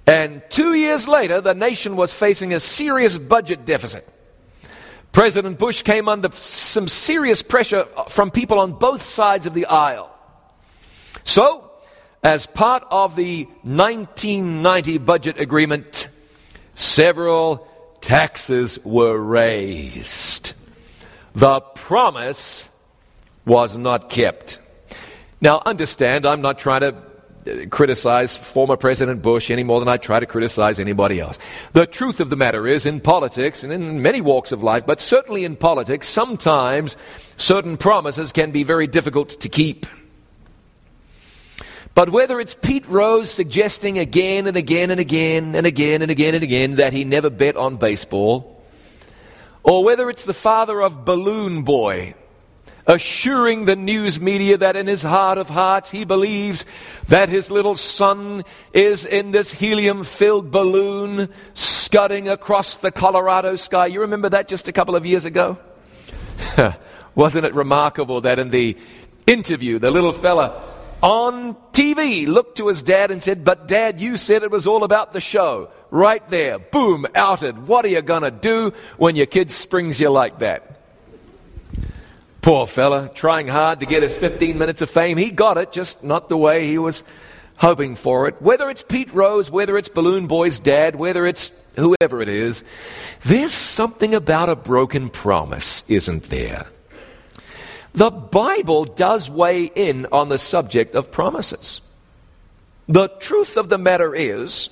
And 2 years later, the nation was facing a serious budget deficit. President Bush came under some serious pressure from people on both sides of the aisle. So, as part of the 1990 budget agreement, several taxes were raised. The promise was not kept. Now, understand, I'm not trying to criticize former President Bush any more than I try to criticize anybody else. The truth of the matter is, in politics, and in many walks of life, but certainly in politics, sometimes certain promises can be very difficult to keep. But whether it's Pete Rose suggesting again and again and again and again and again and again that he never bet on baseball, or whether it's the father of Balloon Boy assuring the news media that in his heart of hearts he believes that his little son is in this helium-filled balloon scudding across the Colorado sky. You remember that just a couple of years ago? Wasn't it remarkable that in the interview, the little fella on TV looked to his dad and said, "But Dad, you said it was all about the show." Right there, boom, outed. What are you going to do when your kid springs you like that? Poor fella, trying hard to get his 15 minutes of fame. He got it, just not the way he was hoping for it. Whether it's Pete Rose, whether it's Balloon Boy's dad, whether it's whoever it is, there's something about a broken promise, isn't there? The Bible does weigh in on the subject of promises. The truth of the matter is,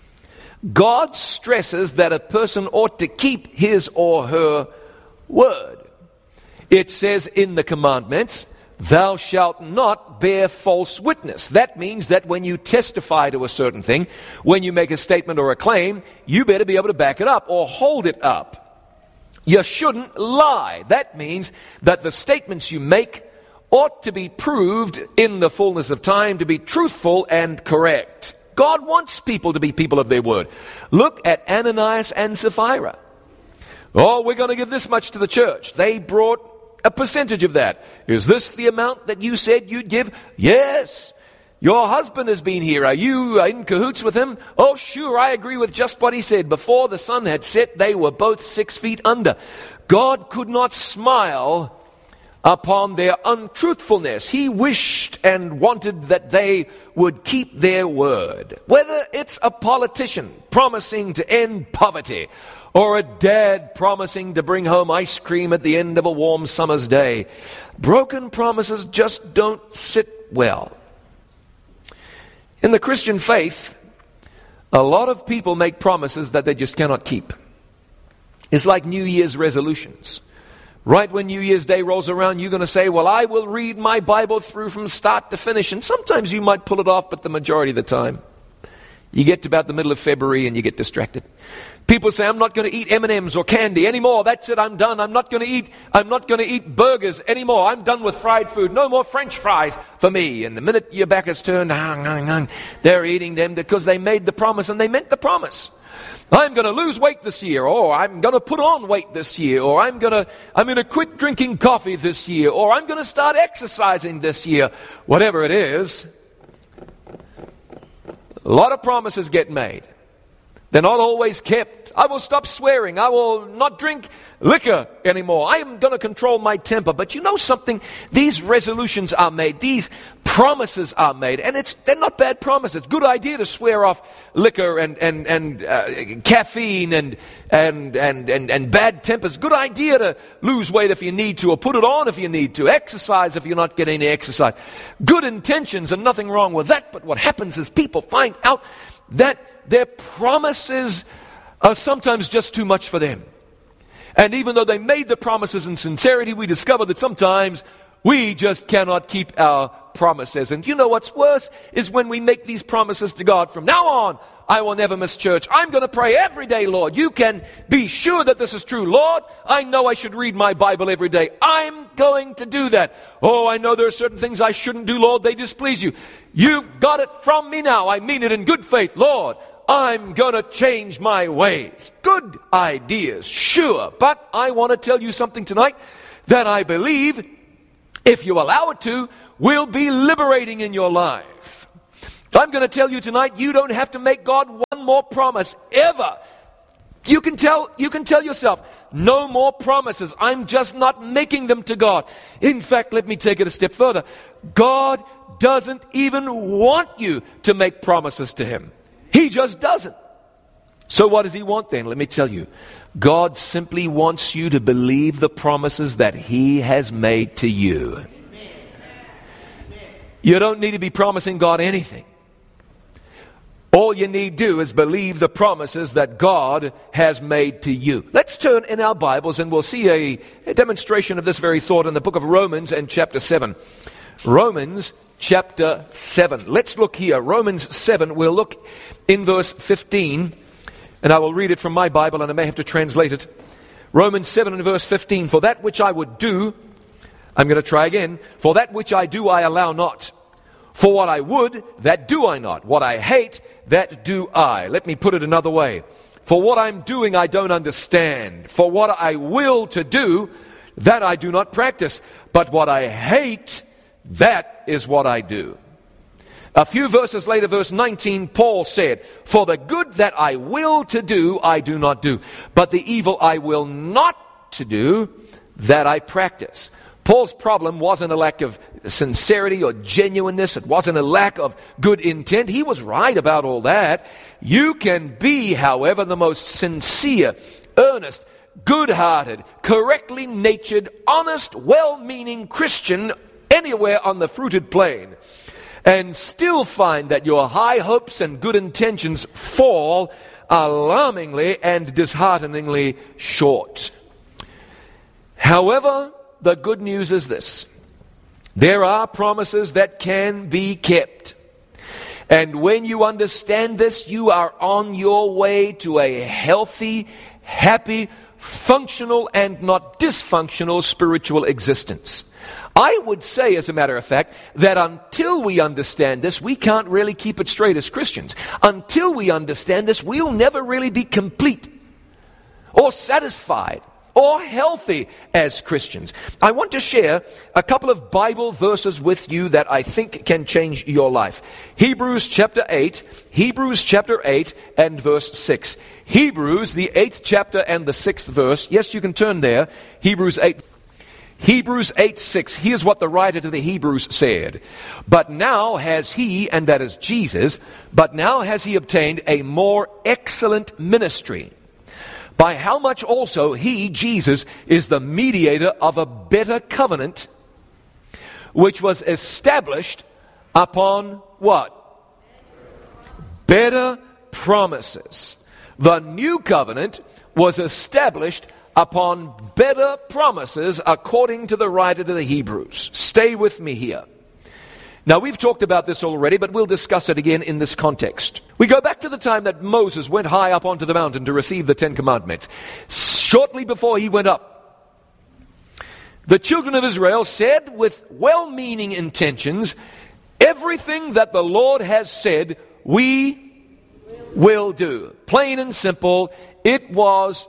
God stresses that a person ought to keep his or her word. It says in the commandments, "Thou shalt not bear false witness." That means that when you testify to a certain thing, when you make a statement or a claim, you better be able to back it up or hold it up. You shouldn't lie. That means that the statements you make ought to be proved in the fullness of time to be truthful and correct. God wants people to be people of their word. Look at Ananias and Sapphira. "Oh, we're going to give this much to the church." They brought a percentage of that. "Is this the amount that you said you'd give?" "Yes." "Your husband has been here. Are you in cahoots with him?" "Oh, sure, I agree with just what he said." Before the sun had set, they were both 6 feet under. God could not smile upon their untruthfulness. He wished and wanted that they would keep their word. Whether it's a politician promising to end poverty, or a dad promising to bring home ice cream at the end of a warm summer's day, broken promises just don't sit well. In the Christian faith, a lot of people make promises that they just cannot keep. It's like New Year's resolutions. Right when New Year's Day rolls around, you're going to say, "Well, I will read my Bible through from start to finish." And sometimes you might pull it off, but the majority of the time, you get to about the middle of February and you get distracted. People say, "I'm not going to eat M&Ms or candy anymore. That's it, I'm done. I'm not going to eat burgers anymore. I'm done with fried food. No more French fries for me." And the minute your back is turned, they're eating them because they made the promise and they meant the promise. "I'm going to lose weight this year," or "I'm going to put on weight this year," or I'm going to quit drinking coffee this year," or "I'm going to start exercising this year." Whatever it is, a lot of promises get made. They're not always kept. "I will stop swearing. I will not drink liquor anymore. I am going to control my temper." But you know something? These resolutions are made. These promises are made. And they're not bad promises. It's a good idea to swear off liquor and caffeine and bad tempers. Good idea to lose weight if you need to, or put it on if you need to. Exercise if you're not getting any exercise. Good intentions and nothing wrong with that. But what happens is people find out that their promises are sometimes just too much for them. And even though they made the promises in sincerity, we discover that sometimes we just cannot keep our promises. And you know what's worse is when we make these promises to God. "From now on, I will never miss church. I'm going to pray every day, Lord. You can be sure that this is true. Lord, I know I should read my Bible every day. I'm going to do that. Oh, I know there are certain things I shouldn't do, Lord. They displease you. You've got it from me now. I mean it in good faith. Lord, I'm going to change my ways." Good ideas, sure. But I want to tell you something tonight that I believe, if you allow it to, will be liberating in your life. I'm going to tell you tonight, you don't have to make God one more promise ever. You can tell yourself, no more promises. I'm just not making them to God. In fact, let me take it a step further. God doesn't even want you to make promises to Him. He just doesn't. So what does He want then? Let me tell you. God simply wants you to believe the promises that He has made to you. You don't need to be promising God anything. All you need to do is believe the promises that God has made to you. Let's turn in our Bibles and we'll see a demonstration of this very thought in the book of Romans and chapter 7. Romans chapter 7. Let's look here. Romans 7. We'll look in verse 15. And I will read it from my Bible and I may have to translate it. Romans 7 and verse 15. For that which I would do, I'm going to try again. For that which I do, I allow not. For what I would, that do I not. What I hate, that do I. Let me put it another way. For what I'm doing, I don't understand. For what I will to do, that I do not practice. But what I hate, that is what I do. A few verses later, verse 19, Paul said, for the good that I will to do, I do not do. But the evil I will not to do, that I practice. Paul's problem wasn't a lack of sincerity or genuineness. It wasn't a lack of good intent. He was right about all that. You can be, however, the most sincere, earnest, good-hearted, correctly natured, honest, well-meaning Christian anywhere on the fruited plain, and still find that your high hopes and good intentions fall alarmingly and dishearteningly short. However, the good news is this. There are promises that can be kept. And when you understand this, you are on your way to a healthy, happy, functional, and not dysfunctional spiritual existence. I would say, as a matter of fact, that until we understand this, we can't really keep it straight as Christians. Until we understand this, we'll never really be complete or satisfied or healthy as Christians. I want to share a couple of Bible verses with you that I think can change your life. Hebrews chapter 8 and verse 6. Hebrews, the 8th chapter and the 6th verse. Yes, you can turn there. Hebrews 8:6. Here's what the writer to the Hebrews said. But now has he, and that is Jesus, but now has he obtained a more excellent ministry, by how much also he, Jesus, is the mediator of a better covenant, which was established upon what? Better promises. The new covenant was established upon better promises, according to the writer to the Hebrews. Stay with me here. Now, we've talked about this already, but we'll discuss it again in this context. We go back to the time that Moses went high up onto the mountain to receive the 10 Commandments. Shortly before he went up, the children of Israel said with well-meaning intentions, everything that the Lord has said, we will do. Plain and simple, it was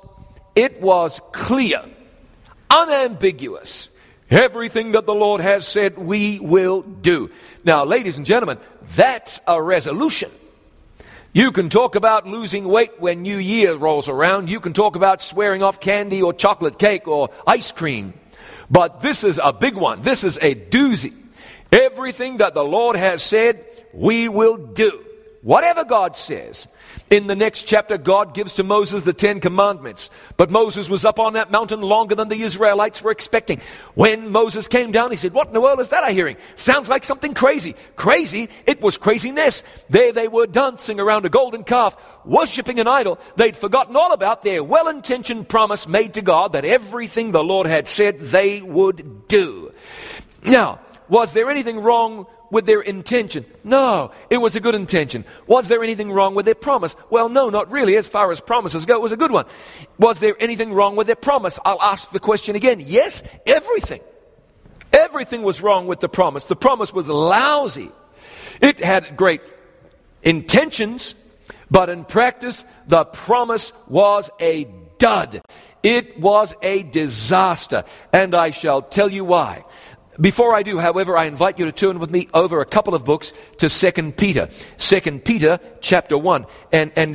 clear, unambiguous. Everything that the Lord has said, we will do. Now, ladies and gentlemen, that's a resolution. You can talk about losing weight when New Year rolls around. You can talk about swearing off candy or chocolate cake or ice cream. But this is a big one. This is a doozy. Everything that the Lord has said, we will do. Whatever God says. In the next chapter, God gives to Moses the 10 Commandments. But Moses was up on that mountain longer than the Israelites were expecting. When Moses came down, he said, what in the world is that I'm hearing? Sounds like something crazy. Crazy? It was craziness. There they were dancing around a golden calf, worshipping an idol. They'd forgotten all about their well-intentioned promise made to God that everything the Lord had said they would do. Now, was there anything wrong with their intention? No, it was a good intention. Was there anything wrong with their promise? Well, no, not really. As far as promises go, it was a good one. Was there anything wrong with their promise? I'll ask the question again. Yes, everything. Everything was wrong with the promise. The promise was lousy. It had great intentions, but in practice, the promise was a dud. It was a disaster, and I shall tell you why. Before I do, however, I invite you to turn with me over a couple of books to 2 Peter. 2 Peter chapter 1. And